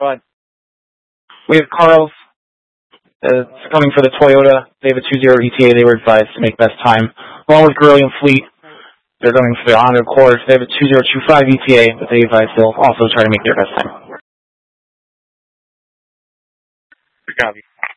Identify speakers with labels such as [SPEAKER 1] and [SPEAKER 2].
[SPEAKER 1] But we have Carl's coming for the Toyota. They have a 2.0 ETA. They were advised to make best time. Along with Gurley and Fleet, they're going for the Honda Accord. They have a 2.025 ETA, but they advise they'll also try to make their best time.
[SPEAKER 2] Copy.